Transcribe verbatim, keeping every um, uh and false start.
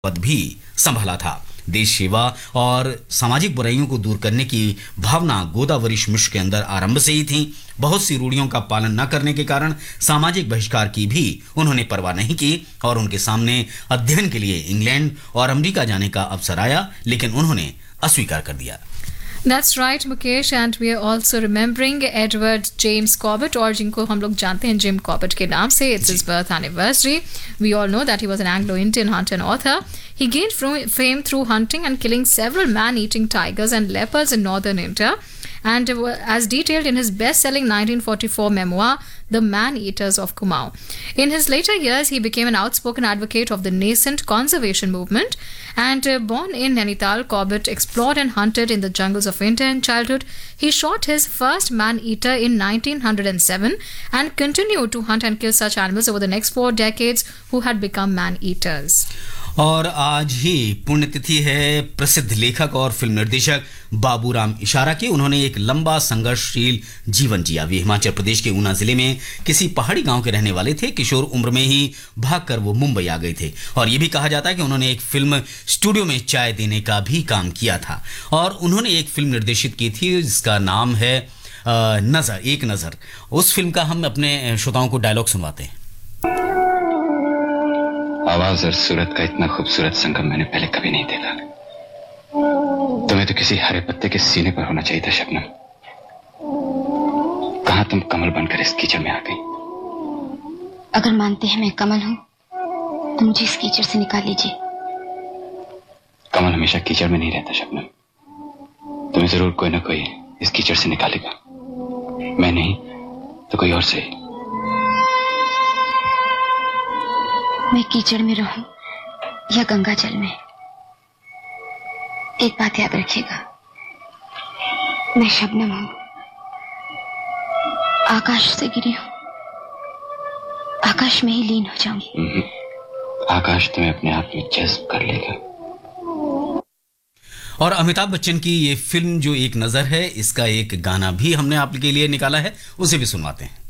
पद भी संभाला था। देश सेवा और सामाजिक बुराइयों को दूर करने की भावना गोदावरीश मिश्र के अंदर आरंभ से ही थी। बहुत सी रूढ़ियों का पालन न करने के कारण सामाजिक बहिष्कार की भी उन्होंने परवाह नहीं की और उनके सामने अध्ययन के लिए इंग्लैंड और अमेरिका जाने का अवसर आया, लेकिन उन्होंने अस्वीकार कर दिया। That's right, Mukesh, and we are also remembering Edward James Corbett, और जिनको हम लोग जानते हैं जिम कॉबेट के नाम से. It's his birth anniversary. We all know that he was an Anglo-Indian hunter and author. He gained fame through hunting and killing several man-eating tigers and leopards in northern India, and as detailed in his best-selling nineteen forty-four memoir, The Man-Eaters of Kumaon. In his later years, he became an outspoken advocate of the nascent conservation movement, and uh, born in Nainital, Corbett explored and hunted in the jungles of India in childhood. He shot his first man-eater in nineteen oh seven and continued to hunt and kill such animals over the next four decades, who had become man-eaters. और आज ही पुण्यतिथि है प्रसिद्ध लेखक और film निर्देशक बाबूराम इशारा की. उन्होंने एक लंबा संघर्षशील जीवन जिया. वे हिमाचल प्रदेश के ऊना जिले में किसी पहाड़ी गांव के रहने वाले थे. किशोर उम्र में ही भागकर वो मुंबई आ गए थे और ये भी कहा जाता है कि उन्होंने एक फिल्म स्टूडियो में चाय देने का भी काम किया था. और उन्होंने एक फिल्म निर्देशित की थी जिसका नाम है नजर एक नजर. उस फिल्म का हम अपने श्रोताओं को डायलॉग सुनवाते हैं. आवाज और सूरत का इतना खूबसूरत संगम मैंने पहले कभी नहीं देखा. तुम्हें तो किसी हरे पत्ते के सीने पर होना चाहिए था शबनम. कहां तुम कमल बनकर इस कीचड़ में आ गई. अगर मानते हैं मैं कमल हूं तो मुझे इस कीचड़ से निकाल लीजिए. कमल हमेशा कीचड़ में नहीं रहता शबनम. तुम्हें जरूर कोई ना कोई इस कीचड़ से निकालेगा. मैं नहीं तो कोई और सही. मैं कीचड़ में रहूं या गंगा जल में, एक बात याद रखिएगा, मैं शबनम हूं. आकाश से गिरी हूं, आकाश में ही लीन हो जाऊंगी. आकाश तुम्हें अपने आप में जज्ब कर लेगा. और अमिताभ बच्चन की ये फिल्म जो एक नजर है, इसका एक गाना भी हमने आपके लिए निकाला है, उसे भी सुनवाते हैं.